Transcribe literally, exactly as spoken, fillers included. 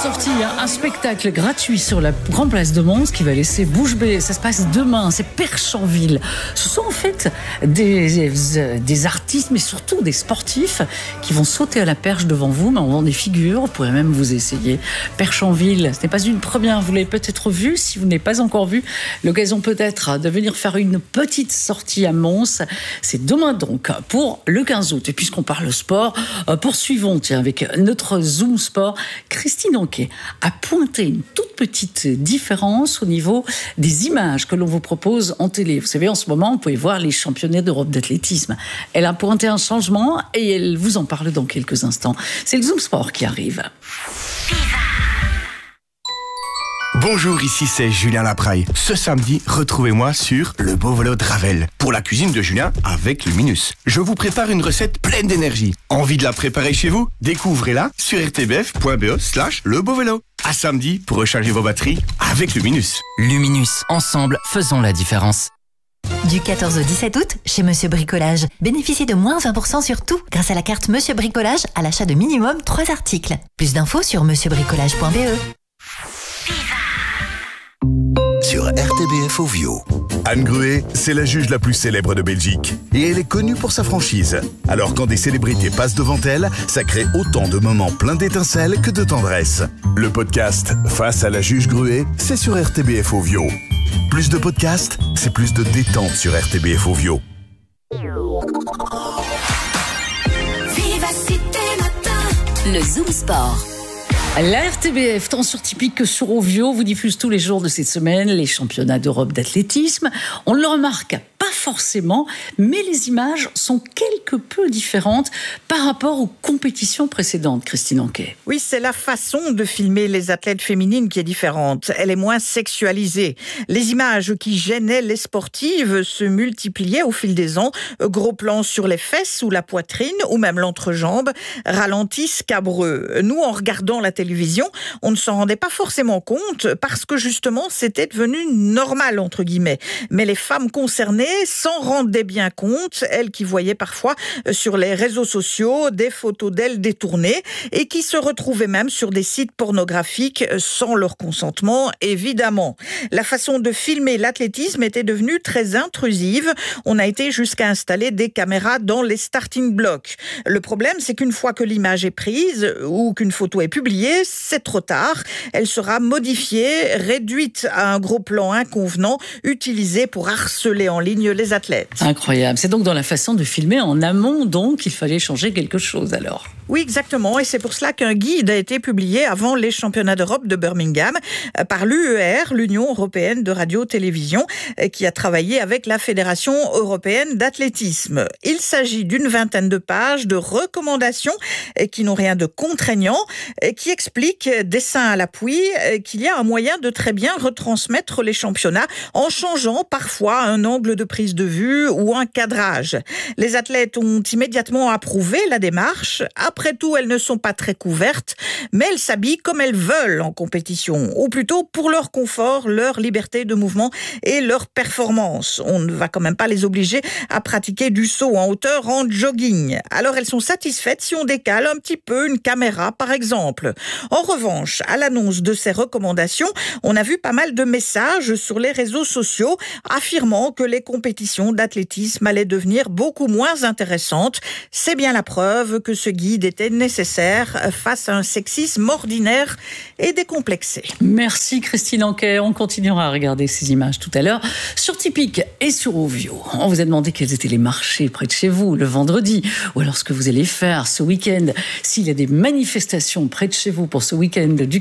sorti hein, un spectacle gratuit sur la Grande Place de Mons qui va laisser bouche bée. Ça se passe demain, c'est Perchanville. Ce sont en fait des, des artistes, mais surtout des sportifs qui vont sauter à la perche devant vous, mais en vendant des figures. Vous pourrez même vous essayer. Perchanville, ce n'est pas une première, vous l'avez peut-être vu. Si vous ne l'avez pas encore vu, l'occasion peut-être de venir faire une petite sortie à Mons. C'est demain donc, pour le quinze août. Et puisqu'on parle sport, poursuivons tiens, avec notre Zoom Sport. Christine Anquet a pointé une toute petite différence au niveau des images que l'on vous propose en télé. Vous savez, en ce moment, vous pouvez voir les championnats d'Europe d'athlétisme. Elle a pointé un changement et elle vous en parle dans quelques instants. C'est le Zoom Sport qui arrive. Bonjour, ici c'est Julien Lapraille. Ce samedi, retrouvez-moi sur Le Beau Vélo de Ravel pour la cuisine de Julien avec Luminus. Je vous prépare une recette pleine d'énergie. Envie de la préparer chez vous? Découvrez-la sur r t b f point b e slash le beau vélo. À samedi pour recharger vos batteries avec Luminus. Luminus, ensemble, faisons la différence. Du quatorze au dix-sept août, chez Monsieur Bricolage, bénéficiez de moins vingt pour cent sur tout grâce à la carte Monsieur Bricolage à l'achat de minimum trois articles. Plus d'infos sur monsieur bricolage point b e. Sur R T B F Ovio. Anne Gruet, c'est la juge la plus célèbre de Belgique. Et elle est connue pour sa franchise. Alors quand des célébrités passent devant elle, ça crée autant de moments pleins d'étincelles que de tendresse. Le podcast Face à la juge Gruet, c'est sur R T B F Ovio. Plus de podcasts, c'est plus de détente sur R T B F Ovio. Vivacité Matin. Le Zoom Sport. La R T B F, tant sur Typique que sur Ovio, vous diffuse tous les jours de cette semaine les championnats d'Europe d'athlétisme. On le remarque pas forcément, mais les images sont quelque peu différentes par rapport aux compétitions précédentes, Christine Anquet. Oui, c'est la façon de filmer les athlètes féminines qui est différente. Elle est moins sexualisée. Les images qui gênaient les sportives se multipliaient au fil des ans. Gros plans sur les fesses ou la poitrine ou même l'entrejambe, ralentis scabreux. Nous, en regardant la télévision, on ne s'en rendait pas forcément compte parce que justement, c'était devenu normal, entre guillemets. Mais les femmes concernées s'en rendaient bien compte, elles qui voyaient parfois sur les réseaux sociaux des photos d'elles détournées et qui se retrouvaient même sur des sites pornographiques sans leur consentement, évidemment. La façon de filmer l'athlétisme était devenue très intrusive. On a été jusqu'à installer des caméras dans les starting blocks. Le problème, c'est qu'une fois que l'image est prise ou qu'une photo est publiée, c'est trop tard. Elle sera modifiée, réduite à un gros plan inconvenant, utilisé pour harceler en ligne les athlètes. Incroyable. C'est donc dans la façon de filmer en amont, donc, il fallait changer quelque chose alors. Oui, exactement. Et c'est pour cela qu'un guide a été publié avant les championnats d'Europe de Birmingham par l'U E R, l'Union européenne de radio-télévision, qui a travaillé avec la Fédération européenne d'athlétisme. Il s'agit d'une vingtaine de pages de recommandations qui n'ont rien de contraignant, qui expliquent, dessin à l'appui, qu'il y a un moyen de très bien retransmettre les championnats en changeant parfois un angle de prise de vue ou un cadrage. Les athlètes ont immédiatement approuvé la démarche. Après tout, elles ne sont pas très couvertes, mais elles s'habillent comme elles veulent en compétition, ou plutôt pour leur confort, leur liberté de mouvement et leur performance. On ne va quand même pas les obliger à pratiquer du saut en hauteur en jogging. Alors elles sont satisfaites si on décale un petit peu une caméra, par exemple. En revanche, à l'annonce de ces recommandations, on a vu pas mal de messages sur les réseaux sociaux affirmant que les compétitions d'athlétisme allaient devenir beaucoup moins intéressantes. C'est bien la preuve que ce guide était nécessaire face à un sexisme ordinaire et décomplexé. Merci Christine Anquet. On continuera à regarder ces images tout à l'heure sur Typique et sur Ovio. On vous a demandé quels étaient les marchés près de chez vous le vendredi, ou alors ce que vous allez faire ce week-end. S'il y a des manifestations près de chez vous pour ce week-end du